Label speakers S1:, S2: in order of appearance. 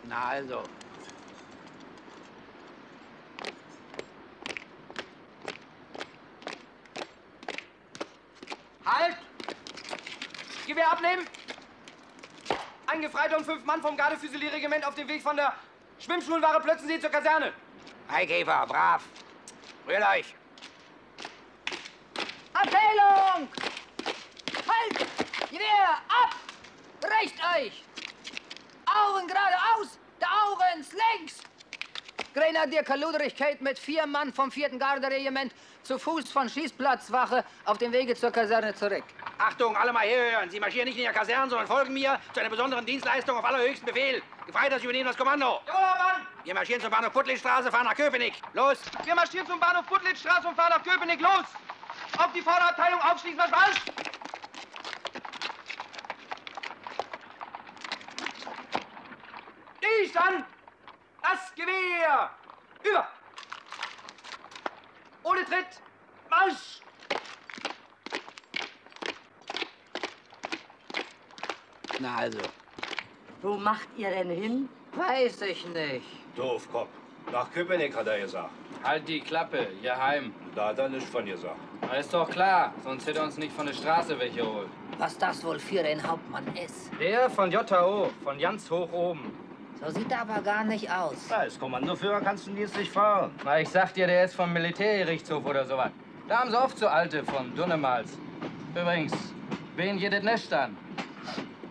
S1: Na also.
S2: Halt! Gewehr abnehmen! Ein Gefreiter und 5 Mann vom Gardefüsilierregiment auf dem Weg von der Schwimmschulware Plötzensee zur Kaserne.
S1: Eikäfer, brav. Rührt euch.
S3: Abteilung! Halt! Gewehr ab! Recht euch! Augen geradeaus, der Augen links! Grenadier Kaludrich Kate mit 4 Mann vom 4. Garderegiment zu Fuß von Schießplatzwache auf dem Wege zur Kaserne zurück.
S1: Achtung, alle mal herhören. Sie marschieren nicht in der Kaserne, sondern folgen mir zu einer besonderen Dienstleistung auf allerhöchsten Befehl. Gefreiter, Sie übernehmen das Kommando.
S2: Jawohl, Mann!
S1: Wir marschieren zum Bahnhof Puttlitzstraße, fahren nach Köpenick. Los!
S2: Wir marschieren zum Bahnhof Puttlitzstraße und fahren nach Köpenick. Los! Auf die Vorderabteilung aufschließen, was falsch! Die Stand! Das Gewehr! Über! Ohne Tritt! Marsch!
S1: Na also.
S3: Wo macht ihr denn hin? Weiß ich nicht.
S4: Doofkopf. Nach Köpenick, hat er gesagt.
S5: Halt die Klappe, hier heim.
S4: Da hat er nichts von gesagt.
S5: Na, ist doch klar, sonst hätte er uns nicht von der Straße weggeholt.
S3: Was das wohl für ein Hauptmann ist.
S2: Der von JHO, von ganz hoch oben.
S3: So sieht er aber gar nicht aus.
S4: Ja, als Kommandoführer kannst du den Dienst nicht fahren.
S5: Na, ich sag dir, der ist vom Militärgerichtshof oder sowas. Da haben sie oft so alte von Dunnemals. Übrigens, wen geht das Nest an?